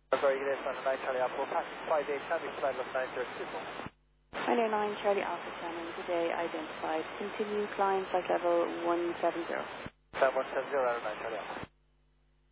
Very good, 9 Charlie Apple, passing 58, traffic flight of 930. 909 Charlie Alpha Channel, today identified. Continue, climb flight level 170. Climb 170, 9 Charlie Alpha.